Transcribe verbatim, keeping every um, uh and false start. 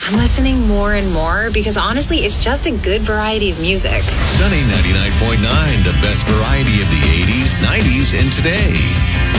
I'm listening more and more because honestly, it's just a good variety of music. Sunny ninety-nine point nine, the best variety of the eighties, nineties, and today.